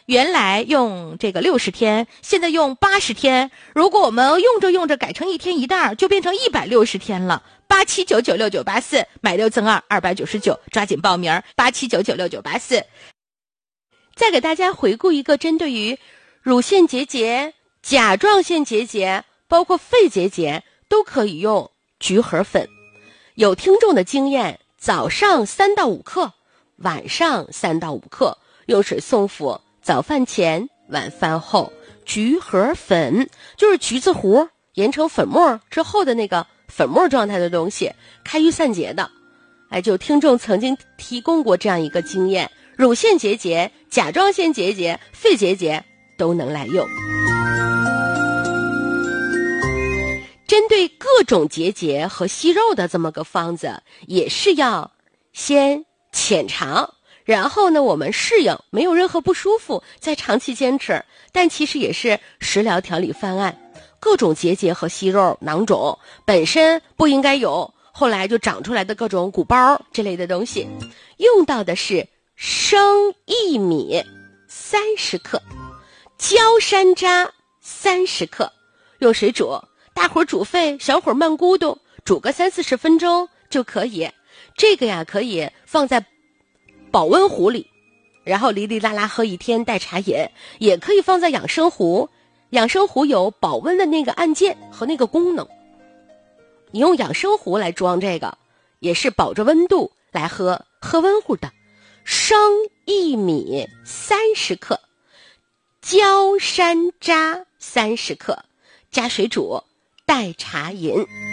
原来用这个60天，现在用80天。如果我们用着用着改成1天1袋，就变成160天了。87996984买6赠2 299，抓紧报名87996984。再给大家回顾一个针对于乳腺结节、甲状腺结节，包括肺结节都可以用菊核粉。有听众的经验，早上3到5克，晚上3到5克，用水送服，早饭前晚饭后。菊核粉就是橘子核研成粉末之后的那个粉末状态的东西，开瘀散结的。就听众曾经提供过这样一个经验，乳腺结节、甲状腺结节、肺结节都能来用。针对各种结节和息肉的这么个方子，也是要先浅尝，然后呢我们适应，没有任何不舒服再长期坚持。但其实也是食疗调理方案，各种结节和息肉、囊肿本身不应该有，后来就长出来的各种鼓包这类的东西，用到的是生薏米30克，焦山楂30克，用水煮，大火煮沸，小火慢咕嘟，煮个30-40分钟就可以。这个呀可以放在保温壶里，然后哩哩啦啦喝1天代茶饮，也可以放在养生壶。养生壶有保温的那个按键和那个功能，你用养生壶来装这个，也是保着温度来喝，喝温乎的。生薏米30克，焦山楂30克，加水煮代茶饮。